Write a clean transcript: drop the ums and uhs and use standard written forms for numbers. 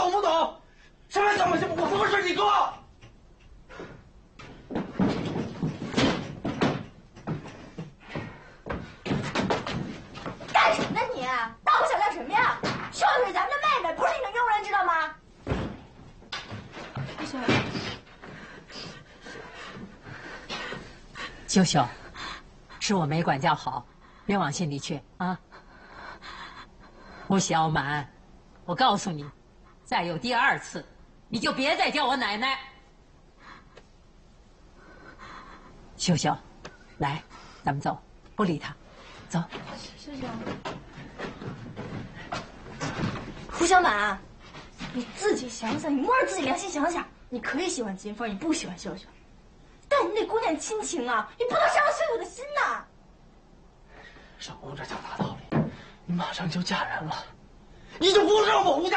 懂不懂？什么什么什么？我不是你哥。 干什么呢你？大呼小叫什么呀？秀秀是咱们的妹妹，不是你的佣人，知道吗？ 秀秀，是我没管教好，别往心里去啊。吴小满，我告诉你，再有第二次，你就别再叫我奶奶。秀秀，来，咱们走，不理他，走。 秀秀，胡小满，你自己想想，你摸着自己良心想想，你可以喜欢金凤，你不喜欢秀秀，但你得顾念亲情啊，你不能伤了秀秀的心呐。 少跟我这讲大道理，你马上就嫁人了，你就不是我吴家